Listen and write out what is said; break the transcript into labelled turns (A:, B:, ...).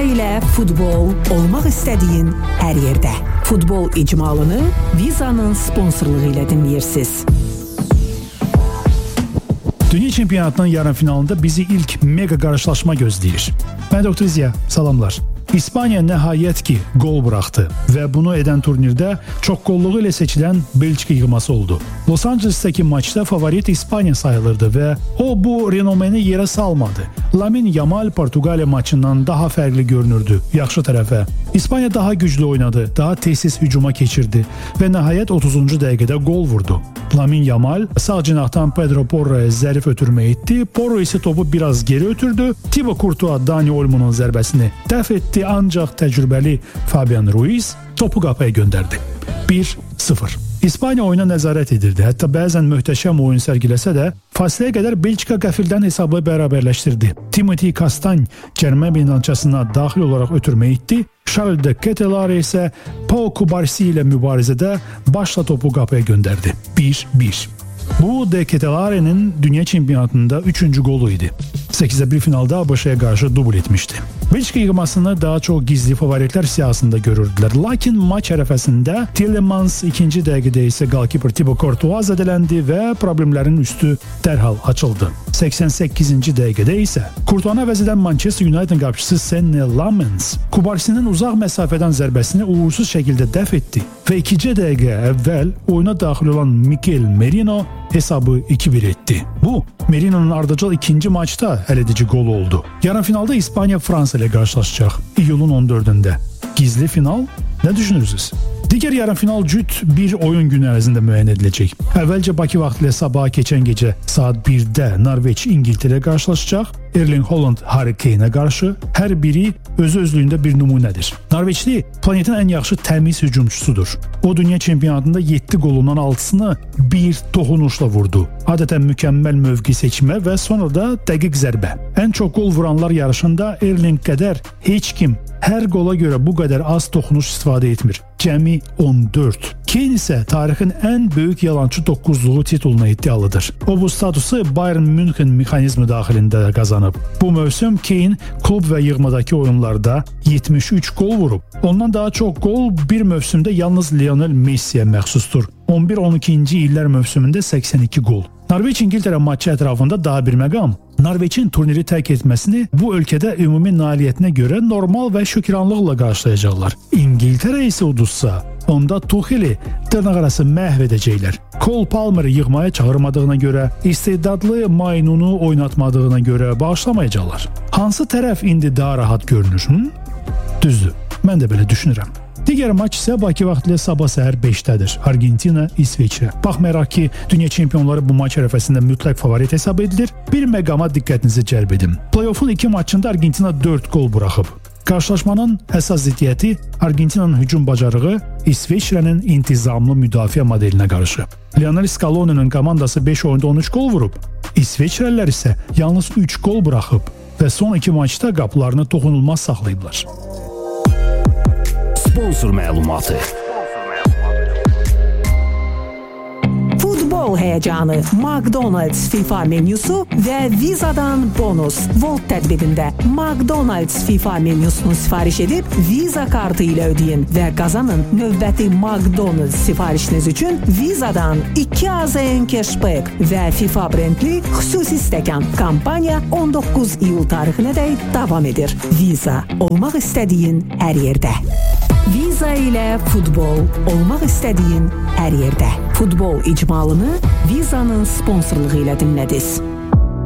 A: ilə futbol olmaq istədiyin hər yerdə. Futbol icmalını Viza'nın sponsorluğu ilə dinləyirsiniz.
B: Dünya çempionatının yarım finalında bizi ilk mega qarşılaşma gözləyir. Mən Dr. Ziya, salamlar. İspaniya nəhayət ki gol buraxdı və bunu edən turnirdə çox qolluğu ilə seçilən Belçika yığması oldu. Los Angeles'təki maçda favorit İspaniya sayılırdı və o bu renomeni yerə salmadı. Lamine Yamal Portuqaliya maçından daha fərqli görünürdü yaxşı tərəfə. İspaniya daha güclü oynadı, daha tez hücuma keçirdi və nəhayət 30-cu dəqiqədə gol vurdu. Lamine Yamal sağ cinahdan Pedro Porro'ya zərif ötürmə etdi. Porro isə topu biraz geri ötürdü. Thibaut Courtois Dani Olmo'nun zərbəsini dəf etdi, ancaq təcrübəli Fabian Ruiz topu qapıya göndərdi. 1-0. İspaniya oyuna nəzarət edirdi. Hətta bəzən möhtəşəm oyun sərgiləsə də, fasiləyə qədər Belçika qəfildən hesabı bərabərləşdirdi. Timothy Castagne cərimə meydançasına daxil olaraq ötürmə etdi. Charles de Ketelaere isə Pau Cubarsí ilə mübarizədə başla topu qapıya göndərdi. 1-1. Bu de Ketelaere'nin dünya çempionatında 3-cü golu idi. 8-1 finalda ABŞ-ya qarşı dubl etmişdi. Belçika yığmasını daha çox gizli favoritlər siyasında görürdülər. Lakin maç ərəfəsində Tielemans 2-ci dəqiqədə isə golkiper Thibaut Courtois zədələndi və problemlərin üstü dərhal açıldı. 88-ci dəqiqədə isə Courtois-u əvəz edən Manchester United qapıçısı Senne Lammens Cubarsí'nin uzaq məsafədən zərbəsini uğursuz şəkildə dəf etdi və 2-ci dəqiqə əvvəl oyuna daxil olan Mikel Merino hesabı 2-1 etdi. Bu, Merino'nun ardıcıl ikinci maçda həlledici gol oldu. Yarım finalda İspaniya Fransa ilə qarşılaşacaq iyulun 14-də. Gizli final, nə düşünürsünüz? Digər yarım final cüt bir oyun günü ərzində müəyyən ediləcək. Əvvəlcə Bakı vaxtı ilə sabaha keçən gecə saat 1-də Norveç İngiltərə qarşılaşacaq. Erling Haaland Harry Kane'ə qarşı hər biri özlüyündə bir nümunədir. Norveçli planetin ən yaxşı təmiz hücumçusudur. O dünya çempionatında 7 qolundan 6-sını bir toxunuşla vurdu. Adətən mükəmməl mövqe seçmə və sonra da dəqiq zərbə. Ən çox qol vuranlar yarışında Erling qədər heç kim hər qola görə bu qədər az toxunuş istifadə etmir. Cəmi 14. Kane isə tarixin ən böyük yalançı 9-luğu tituluna iddialıdır. O bu statusu Bayern München mexanizmi daxilində qazanıb. Bu mövsüm Kane klub və yığmadakı oyunlarda 73 gol vurub. Ondan daha çox gol bir mövsümdə yalnız Lionel Messi'yə məxsusdur. 11-12-ci illər mövsümündə 82 gol. Norveç-İngiltərə maçı ətrafında daha bir məqam. Norveçin turniri tərk etməsini bu ölkədə ümumi nailiyyətinə görə normal və şükranlıqla qarşılayacaqlar. İngiltərə isə uduzsa, onda Tucheli dırnaqarası məhv edəcəklər. Cole Palmer'ı yığmaya çağırmadığına görə, istedadlı Maynunu oynatmadığına görə bağışlamayacaqlar. Hansı tərəf indi daha rahat görünür? Düzdür, mən də belə düşünürəm. Digər maç isə Bakı vaxtı ilə sabah səhər 5-dədir. Argentina, İsveçrə. Baxmayaraq ki, dünya çempionları bu maç ərəfəsində mütləq favorit hesab edilir, bir məqama diqqətinizi cəlb edim. Play-off'un 2 maçında Argentina 4 gol buraxıb. Qarşılaşmanın əsas ziddiyyəti Argentinanın hücum bacarığı İsveçrənin intizamlı müdafiə modelinə qarşı. Lionel Scaloni'nin komandası 5 oyunda 13 gol vurub. İsveçrəlilər isə yalnız 3 gol buraxıb və son 2 maçda qapılarını toxunulmaz saxlayıblar.
C: Sponsor məlumatı.
A: Futbol həyəcanı, McDonald's FIFA menüsü və Viza'dan bonus. Volt tətbiqində McDonald's FIFA menüsünü sifariş edib Visa kartı ilə ödeyin və qazanın. Növbəti McDonald's sifarişiniz üçün Viza'dan 2 AZN cashback və FIFA brendli xüsusi stəkan. Kampaniya 19 iyul tarixinədək davam edir. Visa, olmaq istədiyin hər yerdə. Visa ilə futbol olmaq istədiyin hər yerdə. Futbol icmalını Viza'nın sponsorluğu ilə dinlədiniz.